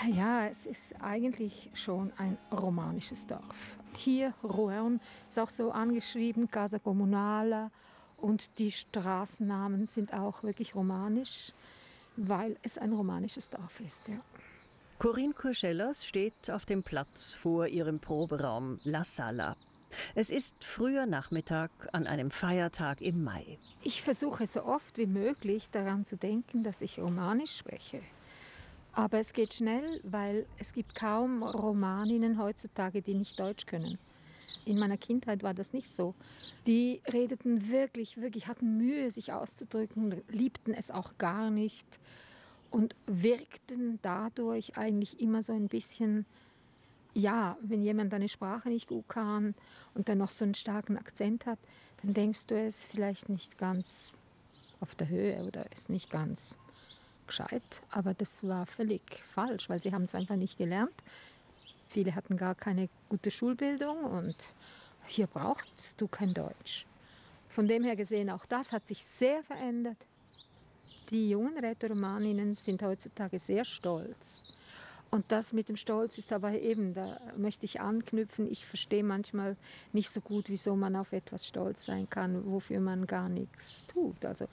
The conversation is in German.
Ja, es ist eigentlich schon ein romanisches Dorf. Hier, Rouen, ist auch so angeschrieben, Casa Comunale, und die Straßennamen sind auch wirklich romanisch, weil es ein romanisches Dorf ist, ja. Corinne Courchelas steht auf dem Platz vor ihrem Proberaum La Sala. Es ist früher Nachmittag an einem Feiertag im Mai. Ich versuche so oft wie möglich daran zu denken, dass ich Romanisch spreche. Aber es geht schnell, weil es gibt kaum Romaninnen heutzutage, die nicht Deutsch können. In meiner Kindheit war das nicht so. Die redeten wirklich, wirklich, hatten Mühe, sich auszudrücken, liebten es auch gar nicht und wirkten dadurch eigentlich immer so ein bisschen, ja, wenn jemand eine Sprache nicht gut kann und dann noch so einen starken Akzent hat, dann denkst du, er ist vielleicht nicht ganz auf der Höhe oder ist nicht ganz gescheit. Aber das war völlig falsch, weil sie haben es einfach nicht gelernt. Viele hatten gar keine gute Schulbildung und hier brauchst du kein Deutsch. Von dem her gesehen, auch das hat sich sehr verändert. Die jungen Rätoromaninnen sind heutzutage sehr stolz. Und das mit dem Stolz ist aber eben, da möchte ich anknüpfen. Ich verstehe manchmal nicht so gut, wieso man auf etwas stolz sein kann, wofür man gar nichts tut. Also